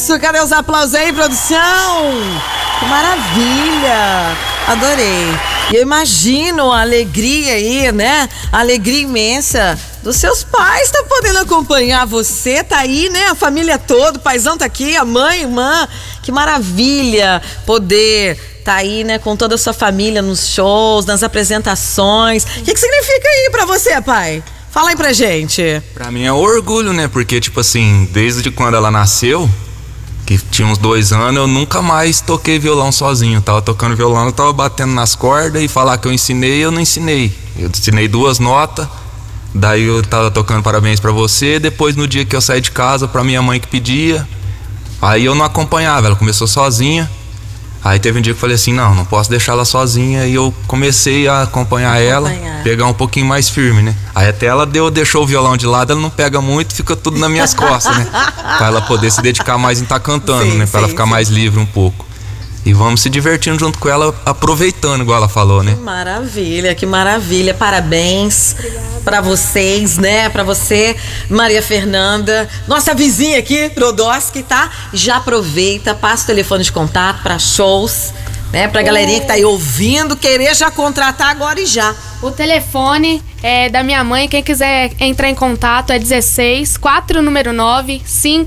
isso? Cadê os aplausos aí, produção? Que maravilha! Adorei. E eu imagino a alegria aí, né? A alegria imensa dos seus pais tá podendo acompanhar você, tá aí, né? A família toda, o paizão tá aqui, a mãe, irmã. Que maravilha poder tá aí, né, com toda a sua família nos shows, nas apresentações. O que significa aí pra você, pai? Fala aí pra gente. Pra mim é um orgulho, né? Porque, tipo assim, desde quando ela nasceu, que tinha uns 2 anos, eu nunca mais toquei violão sozinho. Tava tocando violão, eu tava batendo nas cordas e falar que eu não ensinei. Eu ensinei 2 notas, daí eu tava tocando Parabéns Pra Você. Depois, no dia que eu saí de casa, pra minha mãe que pedia, aí eu não acompanhava, ela começou sozinha. Aí teve um dia que eu falei assim, não posso deixar ela sozinha. E eu comecei a acompanhar ela, pegar um pouquinho mais firme, né? Aí até ela deixou o violão de lado, ela não pega muito, fica tudo nas minhas costas, né? Pra ela poder se dedicar mais em estar cantando, né? Pra ela ficar mais livre um pouco. E vamos se divertindo junto com ela, aproveitando, igual ela falou, né? Que maravilha. Parabéns pra vocês, né? Pra você, Maria Fernanda, nossa vizinha aqui, Brodowski, tá? Já aproveita, passa o telefone de contato pra shows, né? Pra galerinha que tá aí ouvindo, querer já contratar agora e já. O telefone é da minha mãe, quem quiser entrar em contato é 16 499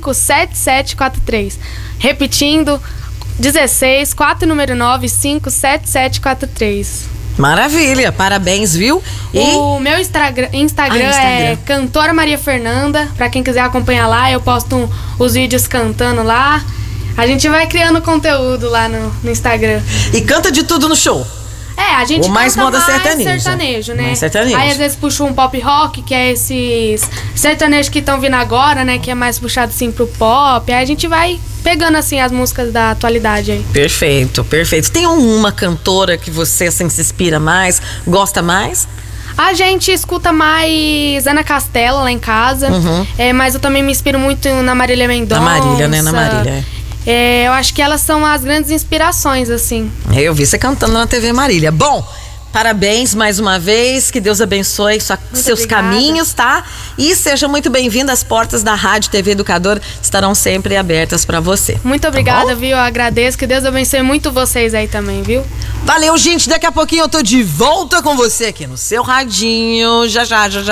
57743. Repetindo, 16 499 57743. Maravilha, parabéns, viu? E o meu Instagram é Cantora Maria Fernanda. Pra quem quiser acompanhar lá, eu posto os vídeos cantando lá. A gente vai criando conteúdo lá no Instagram. E canta de tudo no show? A gente canta mais moda sertanejo, né? Mais sertanejo. Aí às vezes puxa um pop rock, que é esses sertanejos que estão vindo agora, né? Que é mais puxado assim pro pop. Aí a gente vai pegando assim as músicas da atualidade aí. Perfeito. Tem uma cantora que você assim se inspira mais, gosta mais? A gente escuta mais Ana Castela lá em casa, mas eu também me inspiro muito na Marília Mendonça. Na Marília, né? Na Marília. Eu acho que elas são as grandes inspirações, assim. Eu vi você cantando na TV Marília. Bom, parabéns mais uma vez, que Deus abençoe seus caminhos, tá? E seja muito bem-vindo, as portas da Rádio TV Educador estarão sempre abertas pra você. Muito obrigada, viu? Eu agradeço, que Deus abençoe muito vocês aí também, viu? Valeu, gente, daqui a pouquinho eu tô de volta com você aqui no seu radinho, já.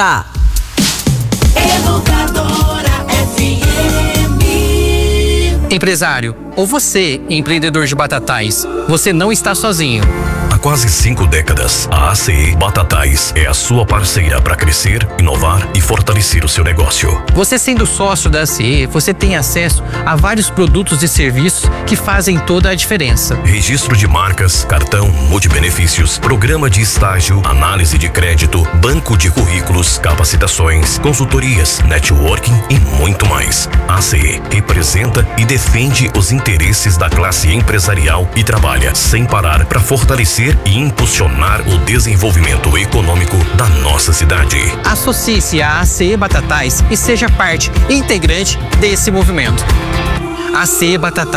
Educadora FM. Empresário, ou você, empreendedor de batatais, você não está sozinho. Há quase 5 décadas, a ACE Batatais é a sua parceira para crescer, inovar e fortalecer o seu negócio. Você sendo sócio da ACE, você tem acesso a vários produtos e serviços que fazem toda a diferença. Registro de marcas, cartão, multibenefícios, programa de estágio, análise de crédito, banco de currículos, capacitações, consultorias, networking e muito mais. A ACE representa e defende os interesses da classe empresarial e trabalha sem parar para fortalecer e impulsionar o desenvolvimento econômico da nossa cidade. Associe-se à ACE Batatais e seja parte integrante desse movimento. ACE Batatais.